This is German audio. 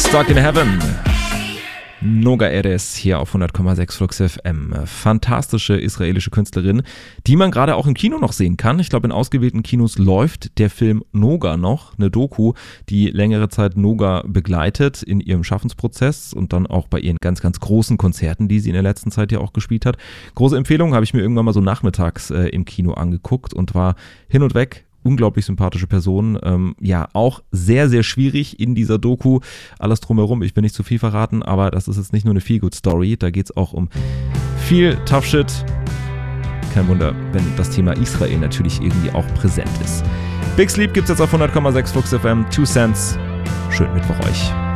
Stuck in Heaven. Noga Erez hier auf 100,6 Flux FM. Fantastische israelische Künstlerin, die man gerade auch im Kino noch sehen kann. Ich glaube, in ausgewählten Kinos läuft der Film Noga noch, eine Doku, die längere Zeit Noga begleitet in ihrem Schaffensprozess und dann auch bei ihren ganz, ganz großen Konzerten, die sie in der letzten Zeit ja auch gespielt hat. Große Empfehlung, habe ich mir irgendwann mal so nachmittags im Kino angeguckt und war hin und weg. Unglaublich sympathische Person, ja, auch sehr, sehr schwierig in dieser Doku, alles drumherum, ich will nicht zu viel verraten, aber das ist jetzt nicht nur eine Feel-Good-Story, da geht es auch um viel Tough Shit, kein Wunder, wenn das Thema Israel natürlich irgendwie auch präsent ist. Big Sleep gibt's jetzt auf 100,6 Flux FM, 2 Cents, schönen Mittwoch euch.